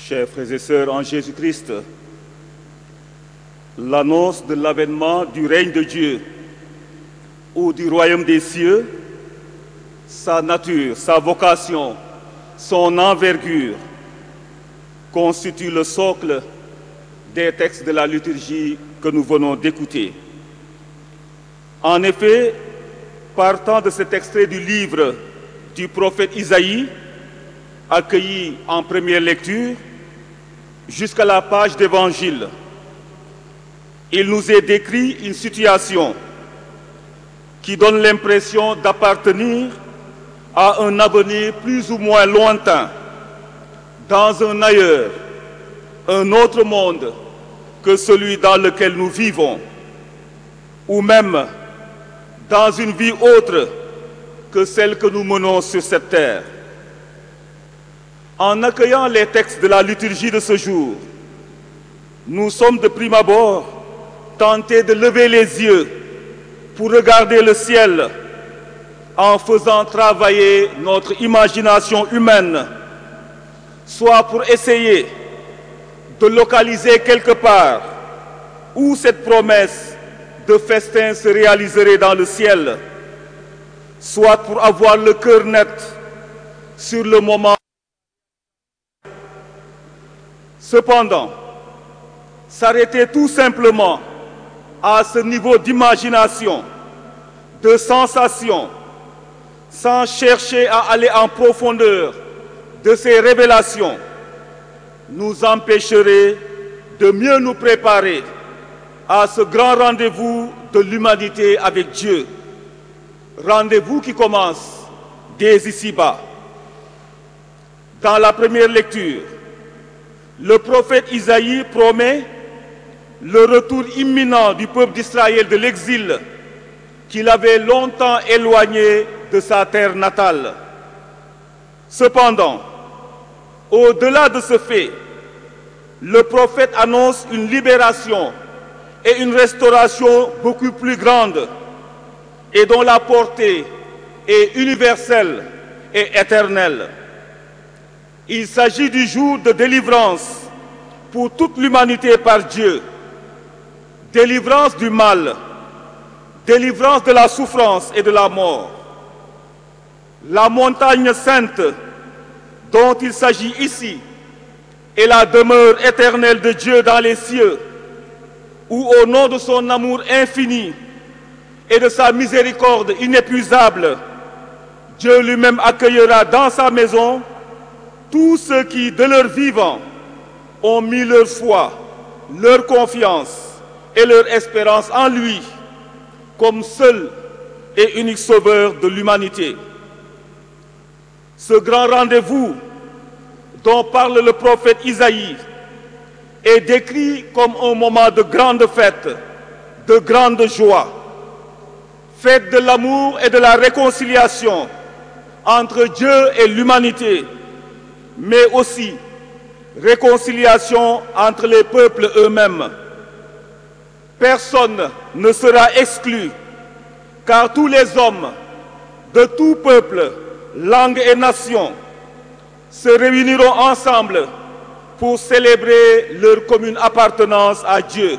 Chers frères et sœurs en Jésus-Christ, l'annonce de l'avènement du règne de Dieu ou du royaume des cieux, sa nature, sa vocation, son envergure constitue le socle des textes de la liturgie que nous venons d'écouter. En effet, partant de cet extrait du livre du prophète Isaïe, accueilli en première lecture, jusqu'à la page d'Évangile, il nous est décrit une situation qui donne l'impression d'appartenir à un avenir plus ou moins lointain, dans un ailleurs, un autre monde que celui dans lequel nous vivons, ou même dans une vie autre que celle que nous menons sur cette terre. En accueillant les textes de la liturgie de ce jour, nous sommes de prime abord tentés de lever les yeux pour regarder le ciel en faisant travailler notre imagination humaine, soit pour essayer de localiser quelque part où cette promesse de festin se réaliserait dans le ciel, soit pour avoir le cœur net sur le moment. Cependant, s'arrêter tout simplement à ce niveau d'imagination, de sensation, sans chercher à aller en profondeur de ces révélations, nous empêcherait de mieux nous préparer à ce grand rendez-vous de l'humanité avec Dieu. Rendez-vous qui commence dès ici-bas. Dans la première lecture, le prophète Isaïe promet le retour imminent du peuple d'Israël de l'exil qu'il avait longtemps éloigné de sa terre natale. Cependant, au-delà de ce fait, le prophète annonce une libération et une restauration beaucoup plus grande et dont la portée est universelle et éternelle. Il s'agit du jour de délivrance pour toute l'humanité par Dieu, délivrance du mal, délivrance de la souffrance et de la mort. La montagne sainte dont il s'agit ici est la demeure éternelle de Dieu dans les cieux, où au nom de son amour infini et de sa miséricorde inépuisable, Dieu lui-même accueillera dans sa maison tous ceux qui, de leur vivant, ont mis leur foi, leur confiance et leur espérance en lui, comme seul et unique sauveur de l'humanité. Ce grand rendez-vous dont parle le prophète Isaïe est décrit comme un moment de grande fête, de grande joie, fête de l'amour et de la réconciliation entre Dieu et l'humanité, mais aussi réconciliation entre les peuples eux-mêmes. Personne ne sera exclu, car tous les hommes de tout peuple, langue et nation se réuniront ensemble pour célébrer leur commune appartenance à Dieu.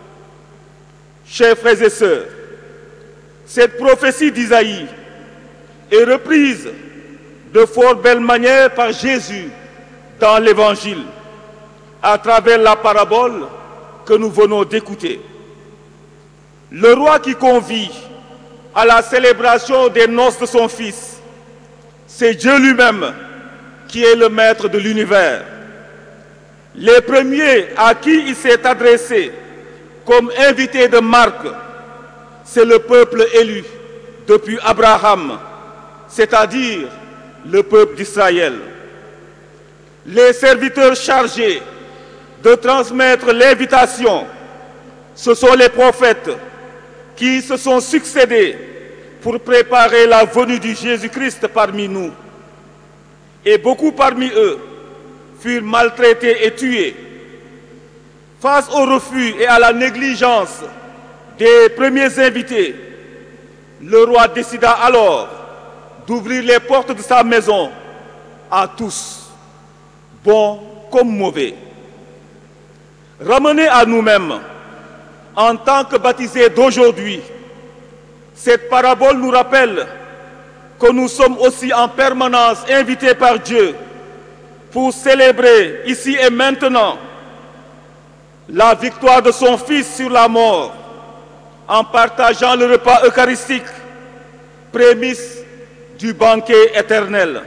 Chers frères et sœurs, cette prophétie d'Isaïe est reprise de fort belle manière par Jésus dans l'Évangile, à travers la parabole que nous venons d'écouter. Le roi qui convie à la célébration des noces de son Fils, c'est Dieu lui-même qui est le maître de l'univers. Les premiers à qui il s'est adressé comme invité de marque, c'est le peuple élu depuis Abraham, c'est-à-dire le peuple d'Israël. Les serviteurs chargés de transmettre l'invitation, ce sont les prophètes qui se sont succédés pour préparer la venue du Jésus-Christ parmi nous. Et beaucoup parmi eux furent maltraités et tués. Face au refus et à la négligence des premiers invités, le roi décida alors d'ouvrir les portes de sa maison à tous, bons comme mauvais. Ramenés à nous-mêmes, en tant que baptisés d'aujourd'hui, cette parabole nous rappelle que nous sommes aussi en permanence invités par Dieu pour célébrer ici et maintenant la victoire de son Fils sur la mort en partageant le repas eucharistique, prémisse du banquet éternel.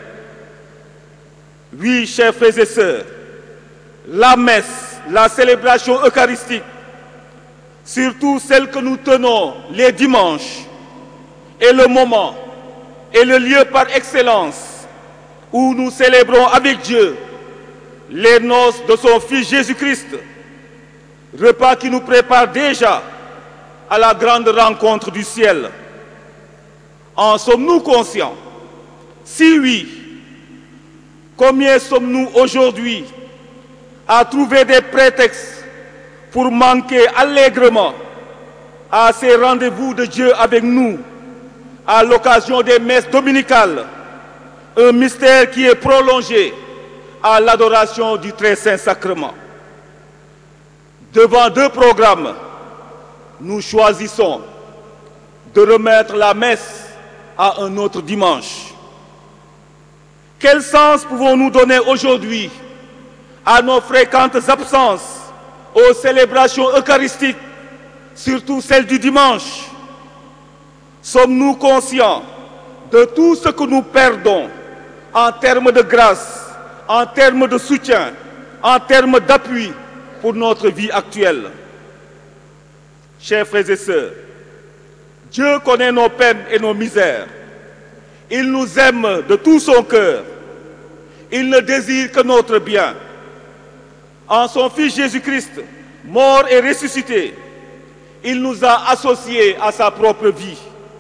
Oui, chers frères et sœurs, la messe, la célébration eucharistique, surtout celle que nous tenons les dimanches, est le moment et le lieu par excellence où nous célébrons avec Dieu les noces de son Fils Jésus-Christ, repas qui nous prépare déjà à la grande rencontre du ciel. En sommes-nous conscients? Si oui, combien sommes-nous aujourd'hui à trouver des prétextes pour manquer allègrement à ces rendez-vous de Dieu avec nous à l'occasion des messes dominicales, un mystère qui est prolongé à l'adoration du très saint sacrement. Devant deux programmes, nous choisissons de remettre la messe à un autre dimanche. Quel sens pouvons-nous donner aujourd'hui à nos fréquentes absences aux célébrations eucharistiques, surtout celles du dimanche? Sommes-nous conscients de tout ce que nous perdons en termes de grâce, en termes de soutien, en termes d'appui pour notre vie actuelle? Chers frères et sœurs, Dieu connaît nos peines et nos misères. Il nous aime de tout son cœur. Il ne désire que notre bien. En son Fils Jésus-Christ, mort et ressuscité, il nous a associés à sa propre vie.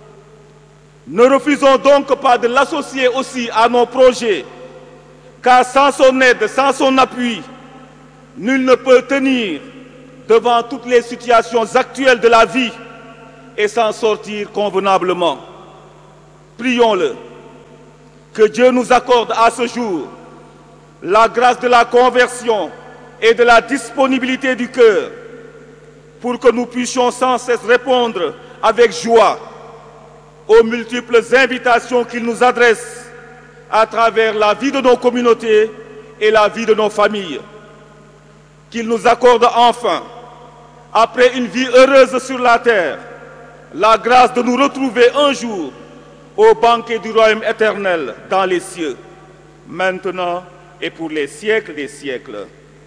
Ne refusons donc pas de l'associer aussi à nos projets, car sans son aide, sans son appui, nul ne peut tenir devant toutes les situations actuelles de la vie et s'en sortir convenablement. Prions-le, que Dieu nous accorde à ce jour la grâce de la conversion et de la disponibilité du cœur, pour que nous puissions sans cesse répondre avec joie aux multiples invitations qu'il nous adresse à travers la vie de nos communautés et la vie de nos familles. Qu'il nous accorde enfin, après une vie heureuse sur la terre, la grâce de nous retrouver un jour au banquet du royaume éternel dans les cieux, maintenant et pour les siècles des siècles.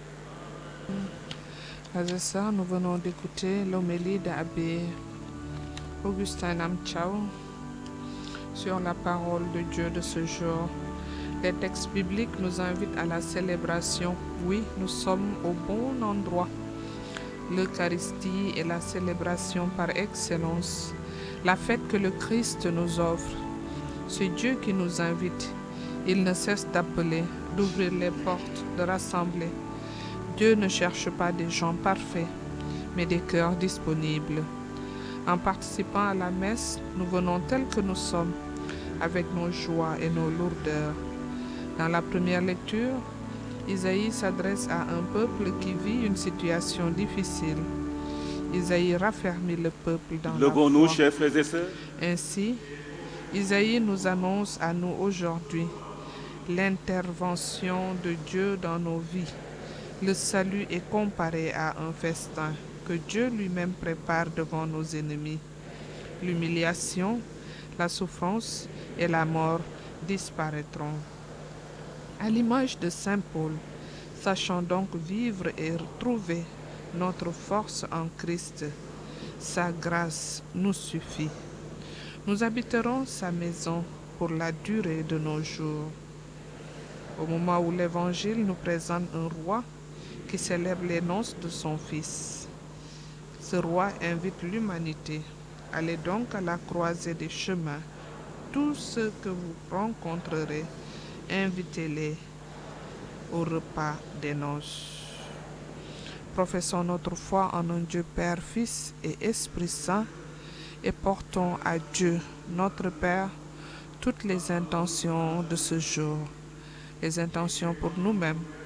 Frères et sœurs, nous venons d'écouter l'homélie d'Abbé Augustin Namchao sur la parole de Dieu de ce jour. Les textes bibliques nous invitent à la célébration. Oui, nous sommes au bon endroit. L'Eucharistie est la célébration par excellence, la fête que le Christ nous offre. C'est Dieu qui nous invite. Il ne cesse d'appeler, d'ouvrir les portes, de rassembler. Dieu ne cherche pas des gens parfaits, mais des cœurs disponibles. En participant à la messe, nous venons tels que nous sommes, avec nos joies et nos lourdeurs. Dans la première lecture, Isaïe s'adresse à un peuple qui vit une situation difficile. Isaïe raffermit le peuple dans la foi. Levons-nous, chers frères et sœurs. Ainsi, Isaïe nous annonce à nous aujourd'hui l'intervention de Dieu dans nos vies. Le salut est comparé à un festin que Dieu lui-même prépare devant nos ennemis. L'humiliation, la souffrance et la mort disparaîtront. À l'image de Saint Paul, sachons donc vivre et retrouver notre force en Christ. Sa grâce nous suffit. Nous habiterons sa maison pour la durée de nos jours. Au moment où l'Évangile nous présente un roi qui célèbre les noces de son Fils, ce roi invite l'humanité. Allez donc à la croisée des chemins. Tous ceux que vous rencontrerez, invitez-les au repas des noces. Professons notre foi en un Dieu Père, Fils et Esprit Saint et portons à Dieu, notre Père, toutes les intentions de ce jour. Les intentions pour nous-mêmes,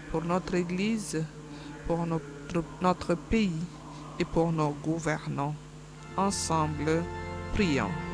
pour notre Église, pour notre pays et pour nos gouvernants. Ensemble, prions.